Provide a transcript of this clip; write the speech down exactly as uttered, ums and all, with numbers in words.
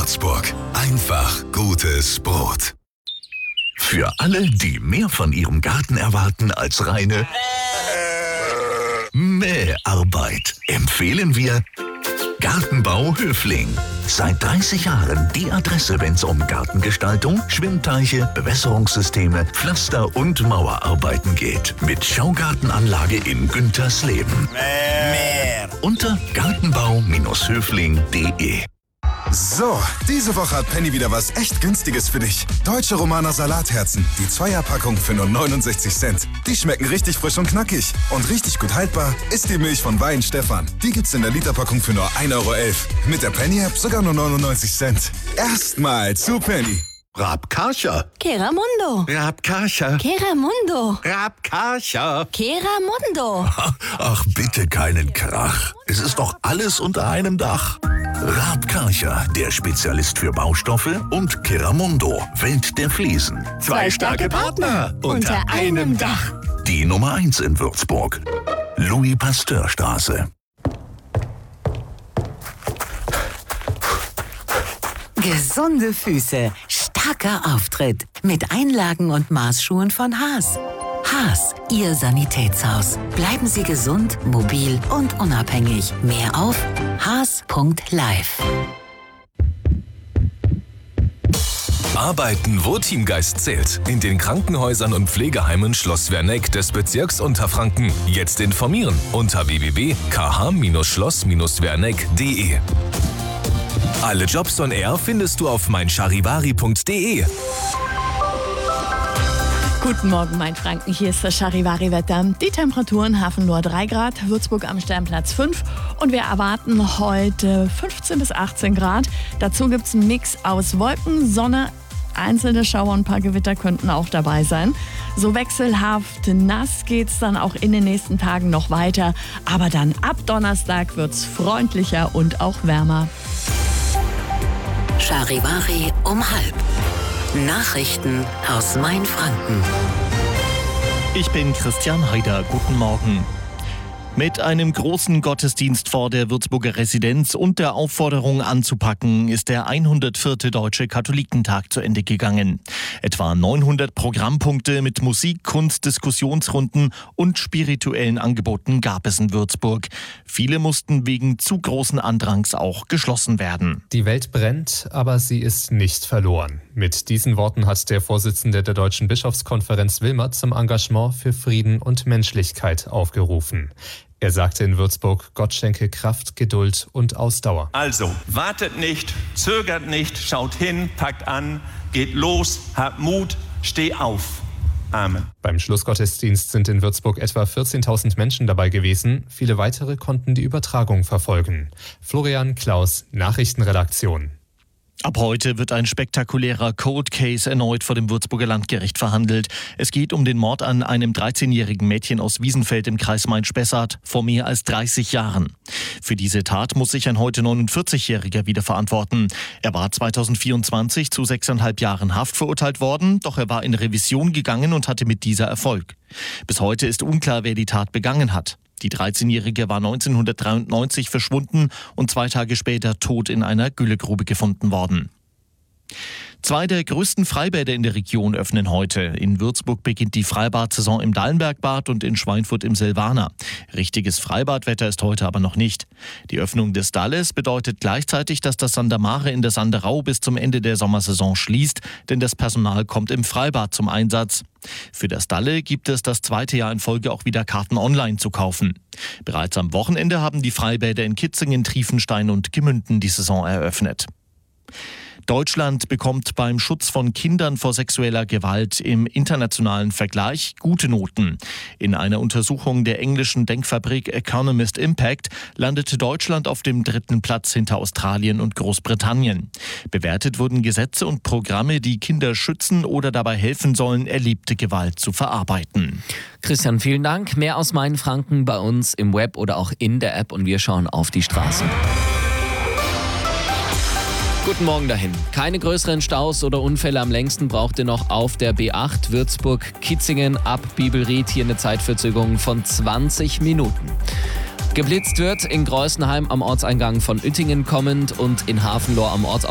Würzburg. Einfach gutes Brot. Für alle, die mehr von ihrem Garten erwarten als reine Mäharbeit, empfehlen wir Gartenbau Höfling. Seit dreißig Jahren die Adresse, wenn es um Gartengestaltung, Schwimmteiche, Bewässerungssysteme, Pflaster- und Mauerarbeiten geht. Mit Schaugartenanlage in Güntersleben. Mehr. Unter gartenbau Höfling punkt de. So, diese Woche hat Penny wieder was echt Günstiges für dich. Deutsche Romaner Salatherzen. Die Zweierpackung für nur neunundsechzig Cent. Die schmecken richtig frisch und knackig. Und richtig gut haltbar ist die Milch von Wein Stefan. Die gibt's in der Literpackung für nur ein Euro elf. Mit der Penny-App sogar nur neunundneunzig Cent. Erstmal zu Penny. Rabkarcher. Keramundo. Rabkarcher. Keramundo. Rabkarcher. Keramundo. Ach, bitte keinen Krach. Es ist doch alles unter einem Dach. Rabkarcher, der Spezialist für Baustoffe, und Keramundo, Welt der Fliesen. Zwei starke Partner unter einem Dach. Die Nummer eins in Würzburg. Louis-Pasteur-Straße. Gesunde Füße, starker Auftritt mit Einlagen und Maßschuhen von Haas. Haas, Ihr Sanitätshaus. Bleiben Sie gesund, mobil und unabhängig. Mehr auf haas punkt live. Arbeiten, wo Teamgeist zählt. In den Krankenhäusern und Pflegeheimen Schloss Werneck des Bezirks Unterfranken. Jetzt informieren unter w w w punkt k h schloss werneck punkt de. Alle Jobs on Air findest du auf mein charivari punkt de. Guten Morgen, mein Franken. Hier ist das Charivari-Wetter. Die Temperaturen: Hafenlohr drei Grad, Würzburg am Sternplatz fünf und wir erwarten heute fünfzehn bis achtzehn Grad. Dazu gibt es einen Mix aus Wolken, Sonne, einzelne Schauer und ein paar Gewitter könnten auch dabei sein. So wechselhaft nass geht es dann auch in den nächsten Tagen noch weiter. Aber dann ab Donnerstag wird es freundlicher und auch wärmer. Charivari um halb. Nachrichten aus Mainfranken. Ich bin Christian Haider. Guten Morgen. Mit einem großen Gottesdienst vor der Würzburger Residenz und der Aufforderung anzupacken, ist der hundertvierte Deutsche Katholikentag zu Ende gegangen. Etwa neunhundert Programmpunkte mit Musik, Kunst, Diskussionsrunden und spirituellen Angeboten gab es in Würzburg. Viele mussten wegen zu großen Andrangs auch geschlossen werden. Die Welt brennt, aber sie ist nicht verloren. Mit diesen Worten hat der Vorsitzende der Deutschen Bischofskonferenz Wilmert zum Engagement für Frieden und Menschlichkeit aufgerufen. Er sagte in Würzburg, Gott schenke Kraft, Geduld und Ausdauer. Also, wartet nicht, zögert nicht, schaut hin, packt an, geht los, habt Mut, steh auf. Amen. Beim Schlussgottesdienst sind in Würzburg etwa vierzehntausend Menschen dabei gewesen. Viele weitere konnten die Übertragung verfolgen. Florian Klaus, Nachrichtenredaktion. Ab heute wird ein spektakulärer Cold Case erneut vor dem Würzburger Landgericht verhandelt. Es geht um den Mord an einem dreizehnjährigen Mädchen aus Wiesenfeld im Kreis Main-Spessart vor mehr als dreißig Jahren. Für diese Tat muss sich ein heute neunundvierzigjähriger wieder verantworten. Er war zweitausendvierundzwanzig zu sechseinhalb Jahren Haft verurteilt worden, doch er war in Revision gegangen und hatte mit dieser Erfolg. Bis heute ist unklar, wer die Tat begangen hat. Die dreizehnjährige war neunzehnhundertdreiundneunzig verschwunden und zwei Tage später tot in einer Güllegrube gefunden worden. Zwei der größten Freibäder in der Region öffnen heute. In Würzburg beginnt die Freibad-Saison im Dallenbergbad und in Schweinfurt im Silvaner. Richtiges Freibadwetter ist heute aber noch nicht. Die Öffnung des Dalles bedeutet gleichzeitig, dass das Sandermare in der Sanderau bis zum Ende der Sommersaison schließt, denn das Personal kommt im Freibad zum Einsatz. Für das Dalle gibt es das zweite Jahr in Folge auch wieder Karten online zu kaufen. Bereits am Wochenende haben die Freibäder in Kitzingen, Triefenstein und Gemünden die Saison eröffnet. Deutschland bekommt beim Schutz von Kindern vor sexueller Gewalt im internationalen Vergleich gute Noten. In einer Untersuchung der englischen Denkfabrik Economist Impact landete Deutschland auf dem dritten Platz hinter Australien und Großbritannien. Bewertet wurden Gesetze und Programme, die Kinder schützen oder dabei helfen sollen, erlebte Gewalt zu verarbeiten. Christian, vielen Dank. Mehr aus Mainfranken bei uns im Web oder auch in der App und wir schauen auf die Straßen. Guten Morgen dahin. Keine größeren Staus oder Unfälle. Am längsten braucht ihr noch auf der B acht Würzburg-Kitzingen ab Bibelried. Hier eine Zeitverzögerung von zwanzig Minuten. Geblitzt wird in Greußenheim am Ortseingang von Uettingen kommend und in Hafenlohr am Ortsausgang